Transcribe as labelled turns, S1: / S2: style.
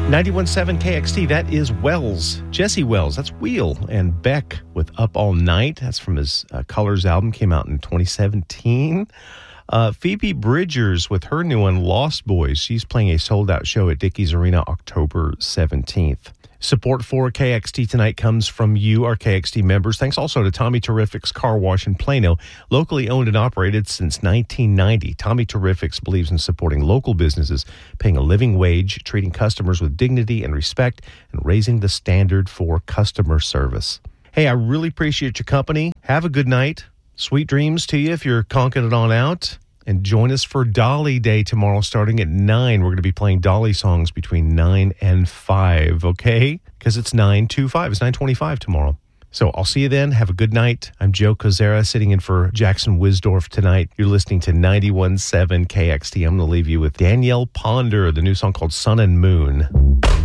S1: 91.7 KXT, that is Wells. Jesse Wells, that's Wheel. And Beck with Up All Night. That's from his Colors album, came out in 2017. Phoebe Bridgers with her new one, Lost Boys. She's playing a sold-out show at Dickies Arena October 17th. Support for KXT tonight comes from you, our KXT members. Thanks also to Tommy Terrific's Car Wash in Plano, locally owned and operated since 1990. Tommy Terrific's believes in supporting local businesses, paying a living wage, treating customers with dignity and respect, and raising the standard for customer service. Hey, I really appreciate your company. Have a good night. Sweet dreams to you if you're conking it on out. And join us for Dolly Day tomorrow starting at 9. We're going to be playing Dolly songs between 9 and 5, okay? Because it's 9:25. It's 9:25 tomorrow. So I'll see you then. Have a good night. I'm Joe Kozera sitting in for Jackson Wisdorf tonight. You're listening to 91.7 KXT. I'm going to leave you with Danielle Ponder, the new song called Sun and Moon.